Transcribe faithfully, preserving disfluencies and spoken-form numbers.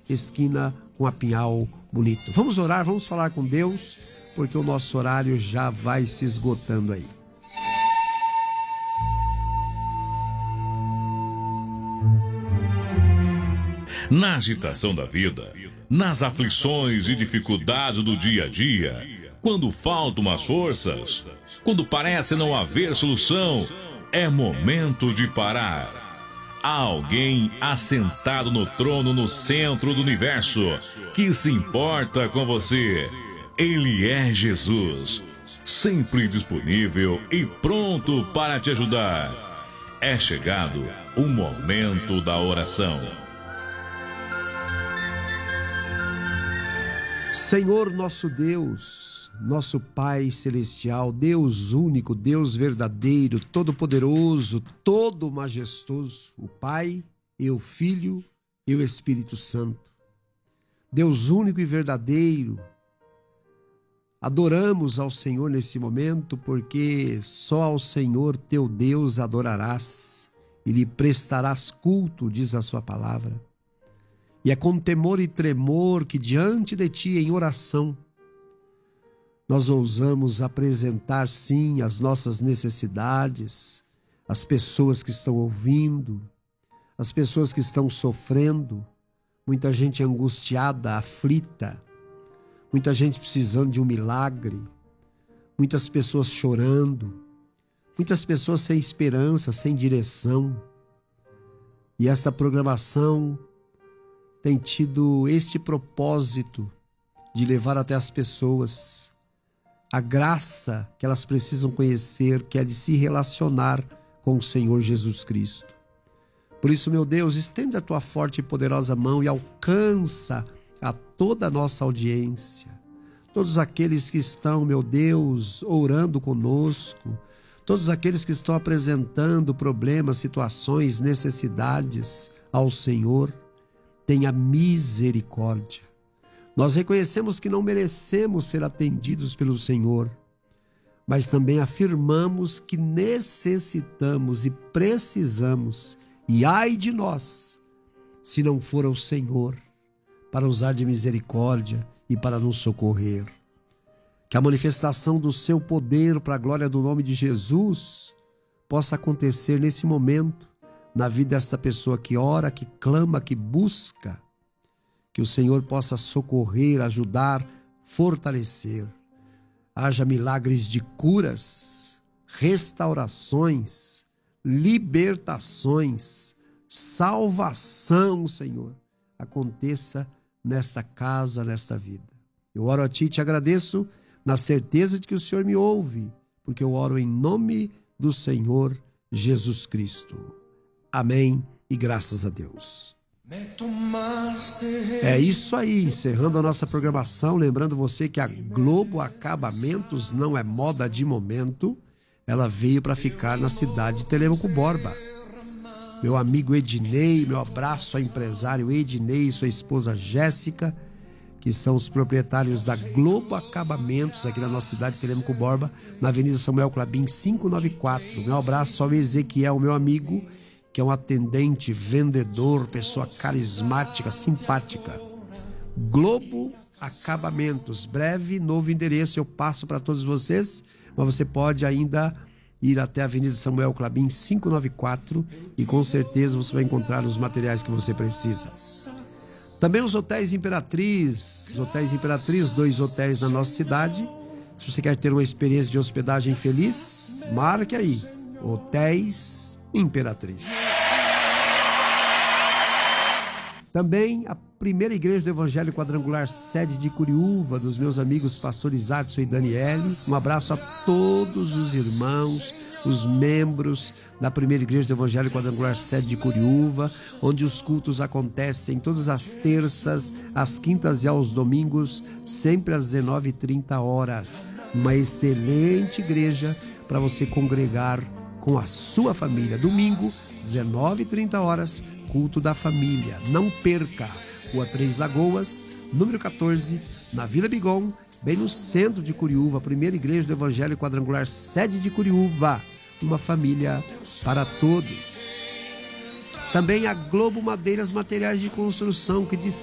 esquina com a Pinhal Bonito. Vamos orar, vamos falar com Deus, porque o nosso horário já vai se esgotando aí. Na agitação da vida, nas aflições e dificuldades do dia a dia, quando faltam as forças, quando parece não haver solução, é momento de parar. Há alguém assentado no trono no centro do universo que se importa com você. Ele é Jesus, sempre disponível e pronto para te ajudar. É chegado o momento da oração. Senhor nosso Deus, nosso Pai Celestial, Deus único, Deus verdadeiro, todo-poderoso, todo majestoso, o Pai e o Filho e o Espírito Santo. Deus único e verdadeiro, adoramos ao Senhor nesse momento, porque só ao Senhor teu Deus adorarás e lhe prestarás culto, diz a sua palavra. E é com temor e tremor que diante de ti em oração nós ousamos apresentar sim as nossas necessidades, as pessoas que estão ouvindo, as pessoas que estão sofrendo, muita gente angustiada, aflita, muita gente precisando de um milagre, muitas pessoas chorando, muitas pessoas sem esperança, sem direção. E esta programação tem tido este propósito de levar até as pessoas a graça que elas precisam conhecer, que é de se relacionar com o Senhor Jesus Cristo. Por isso, meu Deus, estende a tua forte e poderosa mão e alcança a toda a nossa audiência, todos aqueles que estão, meu Deus, orando conosco, todos aqueles que estão apresentando problemas, situações, necessidades ao Senhor. Tenha misericórdia. Nós reconhecemos que não merecemos ser atendidos pelo Senhor, mas também afirmamos que necessitamos e precisamos, e ai de nós, se não for o Senhor, para usar de misericórdia e para nos socorrer. Que a manifestação do seu poder para a glória do nome de Jesus possa acontecer nesse momento, na vida desta pessoa que ora, que clama, que busca, que o Senhor possa socorrer, ajudar, fortalecer. Haja milagres de curas, restaurações, libertações, salvação, Senhor, aconteça nesta casa, nesta vida. Eu oro a Ti e te agradeço na certeza de que o Senhor me ouve, porque eu oro em nome do Senhor Jesus Cristo. Amém e graças a Deus. É isso aí, encerrando a nossa programação, lembrando você que a Globo Acabamentos não é moda de momento, ela veio para ficar na cidade de Telêmaco Borba. Meu amigo Ednei, meu abraço ao empresário Ednei e sua esposa Jéssica, que são os proprietários da Globo Acabamentos aqui na nossa cidade de Telêmaco Borba, na Avenida Samuel Clabin quinhentos e noventa e quatro. Meu abraço ao Ezequiel, meu amigo, que é um atendente, vendedor, pessoa carismática, simpática. Globo Acabamentos, breve, novo endereço, eu passo para todos vocês, mas você pode ainda ir até a Avenida Samuel Clabin quinhentos e noventa e quatro e com certeza você vai encontrar os materiais que você precisa. Também os Hotéis Imperatriz, os Hotéis Imperatriz, dois hotéis na nossa cidade. Se você quer ter uma experiência de hospedagem feliz, marque aí, Hotéis Imperatriz. Também a primeira igreja do Evangelho Quadrangular, sede de Curiúva, dos meus amigos pastores Adson e Daniele. Um abraço a todos os irmãos, os membros da primeira igreja do Evangelho Quadrangular, sede de Curiúva, onde os cultos acontecem todas as terças, às quintas e aos domingos, sempre às dezenove e trinta horas. Uma excelente igreja para você congregar com a sua família. Domingo, dezenove e trinta horas, culto da família. Não perca. Rua Três Lagoas, número quatorze, na Vila Bigon, bem no centro de Curiúva, a primeira igreja do Evangelho Quadrangular, sede de Curiúva. Uma família para todos. Também a Globo Madeiras Materiais de Construção, que diz